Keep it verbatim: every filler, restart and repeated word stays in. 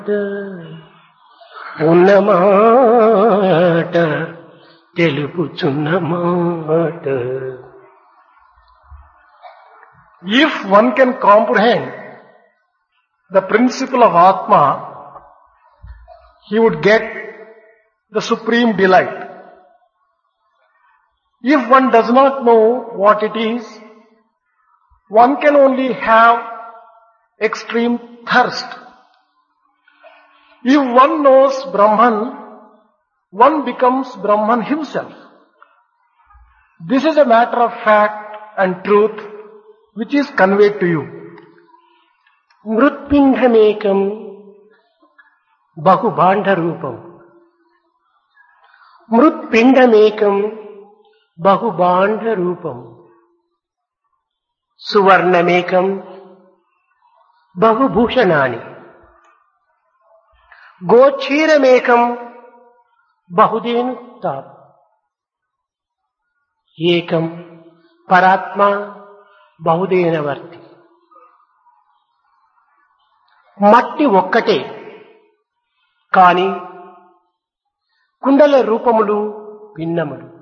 ఉన్నమాట తెలుపుచున్నమాట. If one can comprehend the principle of Atma, he would get the supreme delight. If one does not know what it is, one can only have extreme thirst. If one knows Brahman, one becomes Brahman himself. This is a matter of fact and truth which is conveyed to you. మృత్పిండమేకం బహుభాండ రూపం. మృత్పిండమేకం బహుభాండ రూపం. సువర్ణమేకం బహుభూషణాని. గోక్షీరమేకం బహుదేను తాప్. ఏకం పరాత్మ బహుదేనవర్తి. మట్టి ఒక్కటే కాని కుండల రూపములు భిన్నములు.